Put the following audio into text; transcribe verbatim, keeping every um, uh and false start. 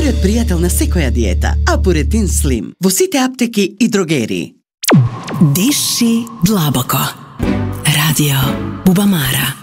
најдобриот пријател на секоја диета, Апуретин Слим, во сите аптеки и дрогерии. Диши длабоко. Радио Бубамара.